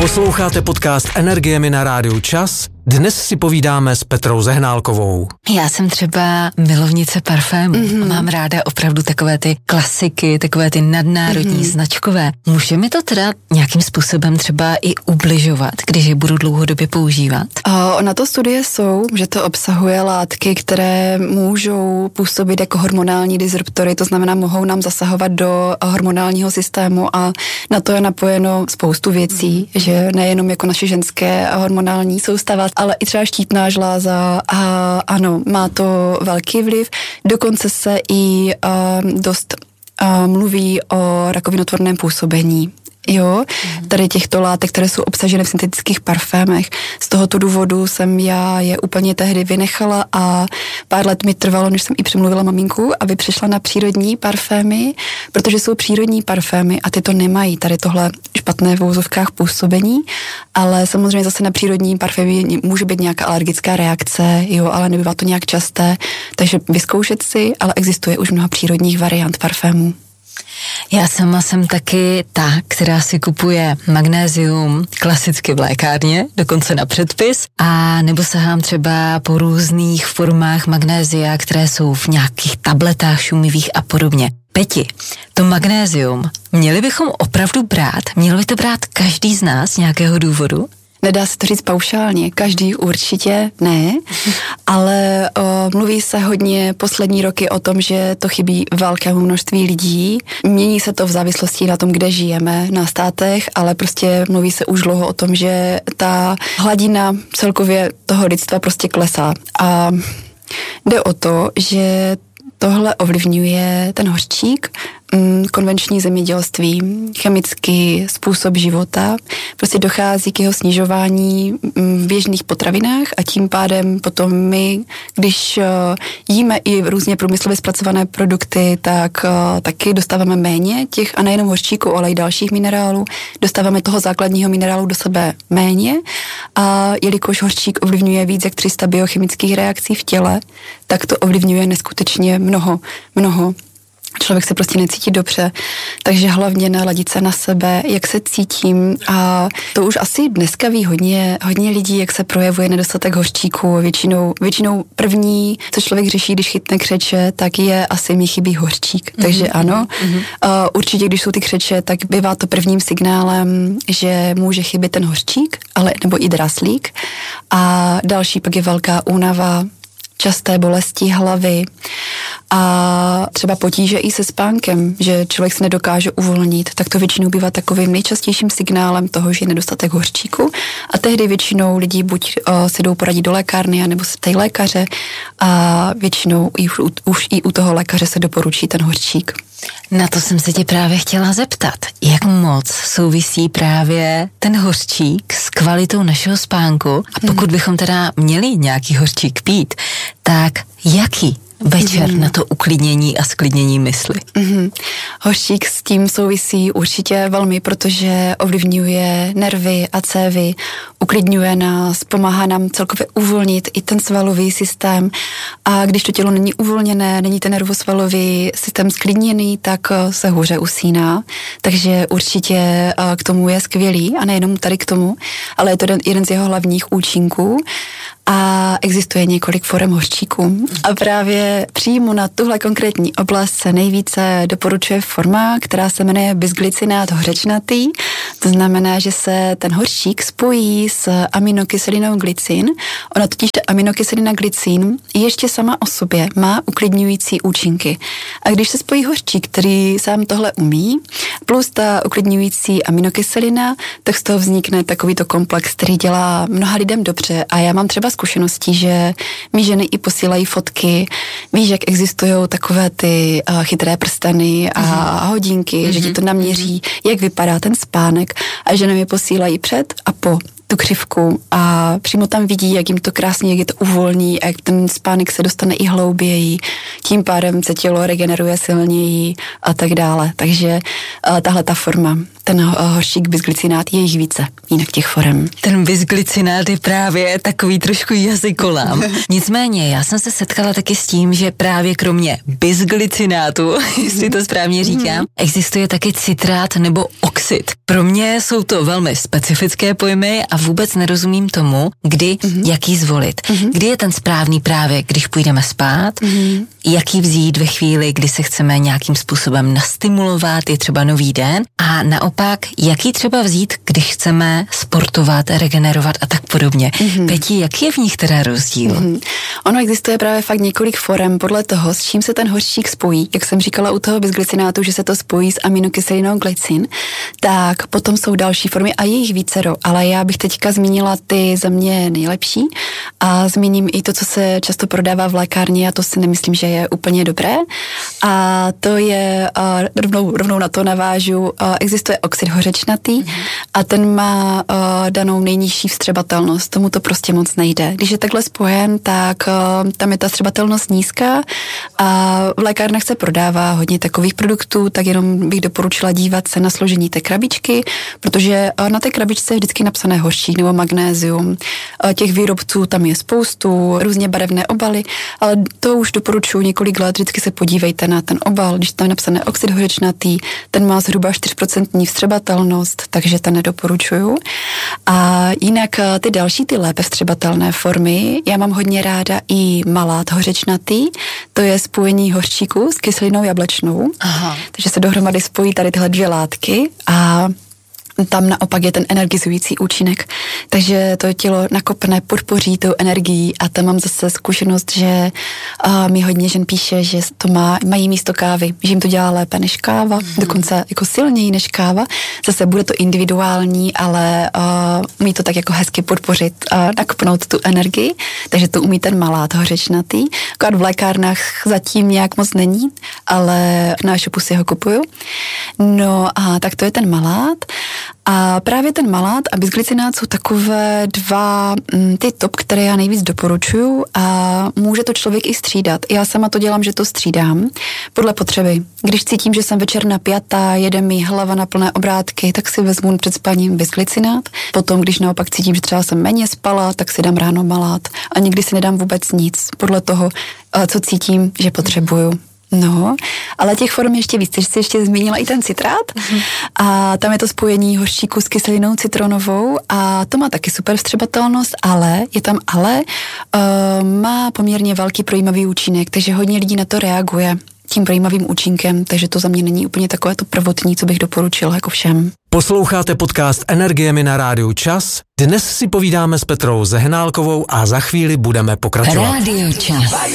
Posloucháte podcast Energiemi na rádiu Čas? Dnes si povídáme s Petrou Zehnálkovou. Já jsem třeba milovnice parfémů. Mám ráda opravdu takové ty klasiky, takové ty nadnárodní značkové. Může mi to teda nějakým způsobem třeba i ubližovat, když je budu dlouhodobě používat? Na to studie jsou, že to obsahuje látky, které můžou působit jako hormonální disruptory, to znamená, mohou nám zasahovat do hormonálního systému a na to je napojeno spoustu věcí, že nejenom jako naše ženské hormonální soustava, ale i třeba štítná žláza a ano, má to velký vliv. Dokonce se i dost mluví o rakovinotvorném působení. Jo, tady těchto látek, které jsou obsaženy v syntetických parfémech. Z tohoto důvodu jsem já je úplně tehdy vynechala a pár let mi trvalo, než jsem i přemluvila maminku, aby přišla na přírodní parfémy, protože jsou přírodní parfémy a ty to nemají tady tohle špatné v uvozovkách působení, ale samozřejmě zase na přírodní parfémy může být nějaká alergická reakce, jo, ale nebývá to nějak časté, takže vyzkoušet si, ale existuje už mnoho přírodních variant parfémů. Já sama jsem taky ta, která si kupuje magnézium klasicky v lékárně, dokonce na předpis, a nebo sahám třeba po různých formách magnézia, které jsou v nějakých tabletách šumivých a podobně. Peti, to magnézium, měli bychom opravdu brát? Měl by to brát každý z nás z nějakého důvodu? Nedá se to říct paušálně, každý určitě ne, ale mluví se hodně poslední roky o tom, že to chybí velkému množství lidí. Mění se to v závislosti na tom, kde žijeme, na státech, ale prostě mluví se už dlouho o tom, že ta hladina celkově toho lidstva prostě klesá. A jde o to, že tohle ovlivňuje ten hořčík, konvenční zemědělství, chemický způsob života. Prostě dochází k jeho snižování v běžných potravinách a tím pádem potom my, když jíme i různě průmyslově zpracované produkty, tak taky dostáváme méně těch a nejenom hořčíku, ale i dalších minerálů. Dostáváme toho základního minerálu do sebe méně a jelikož hořčík ovlivňuje víc jak 300 biochemických reakcí v těle, tak to ovlivňuje neskutečně mnoho. Člověk se prostě necítí dobře, takže hlavně naladit se na sebe, jak se cítím a to už asi dneska ví hodně lidí, jak se projevuje nedostatek hořčíku. Většinou první, co člověk řeší, když chytne křeče, tak je asi mi chybí hořčík. Takže ano, určitě, když jsou ty křeče, tak bývá to prvním signálem, že může chybět ten hořčík, nebo i draslík a další pak je velká únava, časté bolesti hlavy a třeba potíže i se spánkem, že člověk se nedokáže uvolnit, tak to většinou bývá takovým nejčastějším signálem toho, že je nedostatek hořčíku a tehdy většinou lidí buď se jdou poradit do lékárny, anebo se ptají lékaře a většinou už i u toho lékaře se doporučí ten hořčík. Na to jsem se tě právě chtěla zeptat. Jak moc souvisí právě ten hořčík s kvalitou našeho spánku? A pokud bychom teda měli nějaký hořčík pít, tak jaký večer na to uklidnění a sklidnění mysli? Hořčík s tím souvisí určitě velmi, protože ovlivňuje nervy a cévy, uklidňuje nás, pomáhá nám celkově uvolnit i ten svalový systém a když to tělo není uvolněné, není ten nervosvalový systém sklidněný, tak se hůře usíná, takže určitě k tomu je skvělý a nejenom tady k tomu, ale je to jeden z jeho hlavních účinků a existuje několik forem hořčíku a právě přímo na tuhle konkrétní oblast se nejvíce doporučuje forma, která se jmenuje bisglycinát hořečnatý. To znamená, že se ten hořčík spojí s aminokyselinou glycin. Ona totiž ta aminokyselina glycin ještě sama o sobě má uklidňující účinky. A když se spojí hořčík, který sám tohle umí, plus ta uklidňující aminokyselina, tak z toho vznikne takovýto komplex, který dělá mnoha lidem dobře. A já mám třeba zkušenosti, že mi ženy i posílají fotky. Víš, jak existují takové ty chytré prsteny a hodinky, že ti to naměří, jak vypadá ten spánek a ženy mi posílají před a po tu křivku a přímo tam vidí, jak jim to krásně, jak je to uvolní a jak ten spánek se dostane i hlouběji. Tím pádem se tělo regeneruje silněji a tak dále. Takže tahle ta forma. ten hořčík bisglycinát je jich více, jinak těch forem. Ten bisglycinát je právě takový trošku jazykolám. Nicméně, já jsem se setkala taky s tím, že právě kromě bisglycinátu, jestli to správně říkám, existuje taky citrát nebo oxid. Pro mě jsou to velmi specifické pojmy a vůbec nerozumím tomu, kdy, jaký zvolit. Kdy je ten správný právě, když půjdeme spát, jaký vzít ve chvíli, kdy se chceme nějakým způsobem nastimulovat, je třeba nový den, a naopak, jaký třeba vzít, když chceme sportovat, regenerovat a tak podobně. Peti, jaký je v nich teda rozdíl? Ono existuje právě fakt několik forem podle toho, s čím se ten hořčík spojí. Jak jsem říkala u toho bisglycinátu, že se to spojí s aminokyselinou glycin, tak potom jsou další formy a je jich vícero, ale já bych teďka zmínila ty za mě nejlepší a zmíním i to, co se často prodává v lékárně a to si nemyslím, že je úplně dobré. A to je, rovnou na to navážu, existuje oxid hořečnatý a ten má danou nejnižší vstřebatelnost. Tomu to prostě moc nejde. Když je takhle spojen, tak tam je ta vstřebatelnost nízká a v lékárnách se prodává hodně takových produktů, tak jenom bych doporučila dívat se na složení té krabičky, protože na té krabičce je vždycky napsané hořčík nebo magnézium. Těch výrobců tam je spoustu, různě barevné obaly, ale to už doporučuji několik let, vždycky se podívejte na ten obal, když tam je napsané oxid hořečnatý, ten má zhruba 4% vstřebatelnost, takže ten nedoporučuju. A jinak ty další, ty lépe vstřebatelné formy, já mám hodně ráda i malát hořečnatý, to je spojení hořčíku s kyselinou jablečnou. Aha. Takže se dohromady spojí tady tyhle dvě látky a tam naopak je ten energizující účinek. Takže to tělo nakopne, podpoří tou energií a tam mám zase zkušenost, že mi hodně žen píše, že to mají místo kávy, že jim to dělá lépe než káva, dokonce jako silněji než káva. Zase bude to individuální, ale umí to tak jako hezky podpořit a nakopnout tu energii, takže to umí ten malát hořečnatý. Akorát v lékárnách zatím nějak moc není, ale na e-shopu si ho kupuju. No a tak to je ten malát. A právě ten malát a bisglycinát jsou takové dva ty top, které já nejvíc doporučuju a může to člověk i střídat. Já sama to dělám, že to střídám podle potřeby. Když cítím, že jsem večer napjatá, jede mi hlava na plné obrátky, tak si vezmu před spaním bisglycinát. Potom, když naopak cítím, že třeba jsem méně spala, tak si dám ráno malát. A nikdy si nedám vůbec nic podle toho, co cítím, že potřebuju. No, ale těch form ještě víc, jsi ještě zmínila i ten citrát a tam je to spojení hořčíku s kyselinou citronovou a to má taky super vstřebatelnost, ale má poměrně velký projímavý účinek, takže hodně lidí na to reaguje tím projímavým účinkem, takže to za mě není úplně takové to prvotní, co bych doporučila jako všem. Posloucháte podcast Energiemi na rádiu Čas. Dnes si povídáme s Petrou Zehnálkovou a za chvíli budeme pokračovat. Rádio Čas.